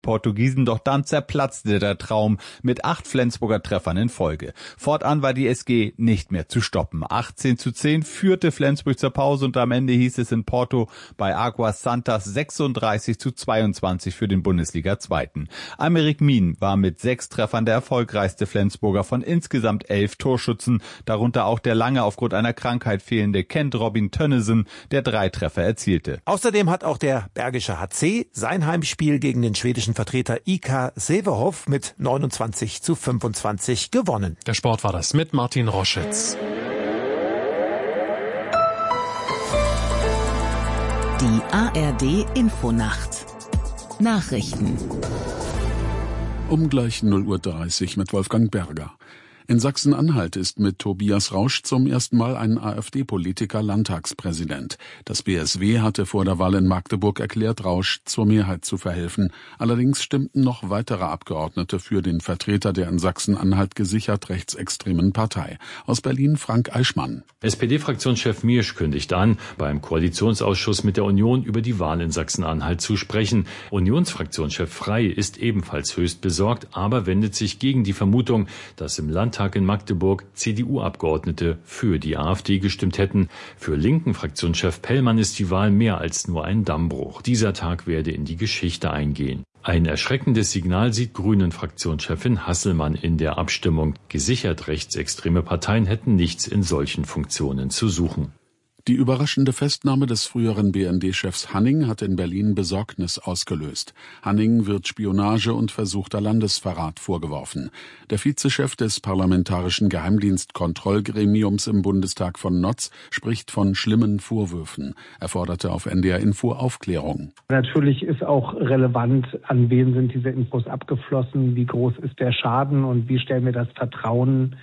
Portugiesen, doch dann zerplatzte der Traum mit 8 Flensburger Treffern in Folge. Fortan war die SG nicht mehr zu stoppen. 18:10 führte Flensburg zur Pause und am Ende hieß es in Porto bei Águas Santas 36:22 für den Bundesliga-Zweiten. Aymeric Min war mit 6 Treffern der erfolgreichste Flensburger von insgesamt 11 Torschützen, darunter auch der lange aufgrund einer Krankheit fehlende Kent Robin Tønnesen, der 3 Treffer erzielte. Außerdem hat auch der Bergische HC sein Heimspiel gegen den schwedischen Vertreter IK Sävehof mit 29:25 gewonnen. Der Sport war das mit Martin Roschitz. Die ARD Infonacht. Nachrichten. Um gleich 0:30 Uhr mit Wolfgang Berger. In Sachsen-Anhalt ist mit Tobias Rausch zum ersten Mal ein AfD-Politiker Landtagspräsident. Das BSW hatte vor der Wahl in Magdeburg erklärt, Rausch zur Mehrheit zu verhelfen. Allerdings stimmten noch weitere Abgeordnete für den Vertreter der in Sachsen-Anhalt gesichert rechtsextremen Partei. Aus Berlin Frank Eichmann. SPD-Fraktionschef Miersch kündigt an, beim Koalitionsausschuss mit der Union über die Wahl in Sachsen-Anhalt zu sprechen. Unionsfraktionschef Frey ist ebenfalls höchst besorgt, aber wendet sich gegen die Vermutung, dass im Landtag in Magdeburg CDU-Abgeordnete für die AfD gestimmt hätten. Für linken Fraktionschef Pellmann ist die Wahl mehr als nur ein Dammbruch. Dieser Tag werde in die Geschichte eingehen. Ein erschreckendes Signal sieht Grünen-Fraktionschefin Hasselmann in der Abstimmung. Gesichert rechtsextreme Parteien hätten nichts in solchen Funktionen zu suchen. Die überraschende Festnahme des früheren BND-Chefs Hanning hat in Berlin Besorgnis ausgelöst. Hanning wird Spionage und versuchter Landesverrat vorgeworfen. Der Vizechef des Parlamentarischen Geheimdienstkontrollgremiums im Bundestag von Notz spricht von schlimmen Vorwürfen. Er forderte auf NDR Info Aufklärung. Natürlich ist auch relevant, an wen sind diese Infos abgeflossen, wie groß ist der Schaden und wie stellen wir das Vertrauen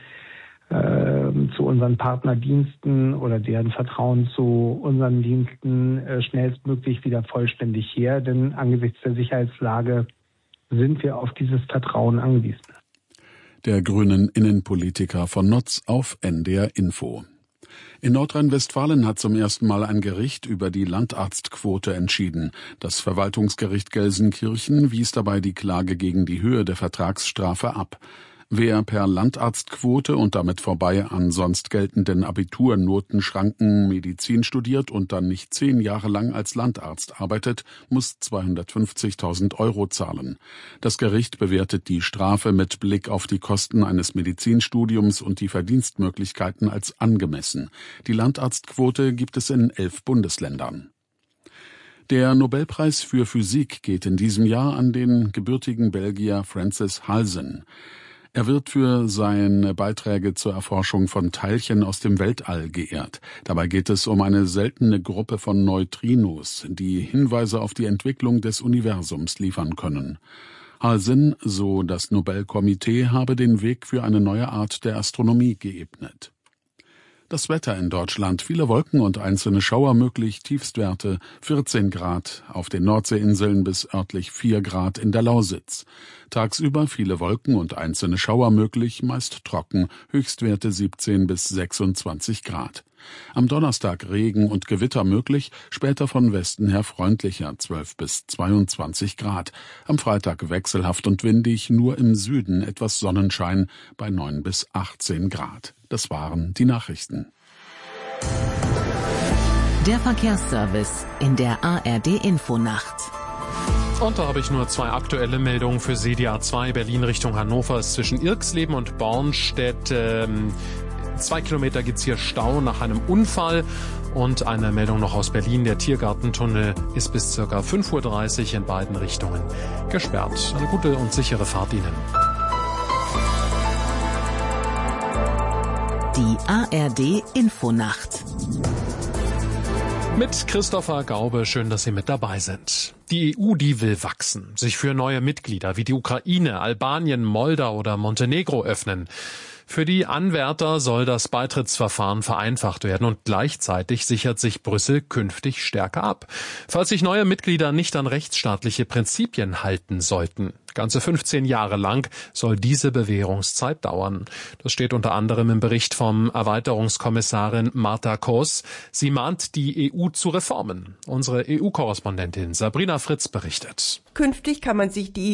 zu unseren Partnerdiensten oder deren Vertrauen zu unseren Diensten schnellstmöglich wieder vollständig her. Denn angesichts der Sicherheitslage sind wir auf dieses Vertrauen angewiesen. Der grünen Innenpolitiker von Notz auf NDR Info. In Nordrhein-Westfalen hat zum ersten Mal ein Gericht über die Landarztquote entschieden. Das Verwaltungsgericht Gelsenkirchen wies dabei die Klage gegen die Höhe der Vertragsstrafe ab. Wer per Landarztquote und damit vorbei an sonst geltenden Abiturnotenschranken Medizin studiert und dann nicht 10 Jahre lang als Landarzt arbeitet, muss 250.000 € zahlen. Das Gericht bewertet die Strafe mit Blick auf die Kosten eines Medizinstudiums und die Verdienstmöglichkeiten als angemessen. Die Landarztquote gibt es in 11 Bundesländern. Der Nobelpreis für Physik geht in diesem Jahr an den gebürtigen Belgier Francis Halzen. Er wird für seine Beiträge zur Erforschung von Teilchen aus dem Weltall geehrt. Dabei geht es um eine seltene Gruppe von Neutrinos, die Hinweise auf die Entwicklung des Universums liefern können. Halzen, so das Nobelkomitee, habe den Weg für eine neue Art der Astronomie geebnet. Das Wetter in Deutschland: viele Wolken und einzelne Schauer möglich, Tiefstwerte 14 Grad auf den Nordseeinseln bis örtlich 4 Grad in der Lausitz. Tagsüber viele Wolken und einzelne Schauer möglich, meist trocken, Höchstwerte 17 bis 26 Grad. Am Donnerstag Regen und Gewitter möglich, später von Westen her freundlicher, 12 bis 22 Grad. Am Freitag wechselhaft und windig, nur im Süden etwas Sonnenschein bei 9 bis 18 Grad. Das waren die Nachrichten. Der Verkehrsservice in der ARD Infonacht. Und da habe ich nur 2 aktuelle Meldungen für Sie. Die A2 Berlin Richtung Hannover ist zwischen Irxleben und Bornstedt 2 Kilometer gibt's hier Stau nach einem Unfall. Und eine Meldung noch aus Berlin. Der Tiergartentunnel ist bis ca. 5:30 Uhr in beiden Richtungen gesperrt. Eine gute und sichere Fahrt Ihnen. Die ARD Infonacht. Mit Christopher Gaube, schön, dass Sie mit dabei sind. Die EU, die will wachsen, sich für neue Mitglieder wie die Ukraine, Albanien, Moldau oder Montenegro öffnen. Für die Anwärter soll das Beitrittsverfahren vereinfacht werden und gleichzeitig sichert sich Brüssel künftig stärker ab, falls sich neue Mitglieder nicht an rechtsstaatliche Prinzipien halten sollten. Ganze 15 Jahre lang soll diese Bewährungszeit dauern. Das steht unter anderem im Bericht vom Erweiterungskommissarin Marta Koos. Sie mahnt die EU zu Reformen. Unsere EU-Korrespondentin Sabrina Fritz berichtet. Künftig kann man sich die